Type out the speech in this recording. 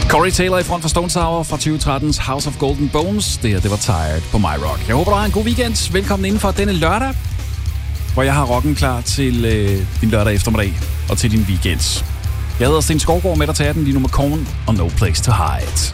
Corey Taylor i front for Stone Sour fra 2013's House of Golden Bones. Det her, det var Tired på My Rock. Jeg håber, du har en god weekend. Velkommen indenfor denne lørdag, hvor jeg har rocken klar til din lørdag eftermiddag og til din weekend. Jeg hedder Sten Skovgaard, med dig til den lige nu med Korn og No Place to Hide.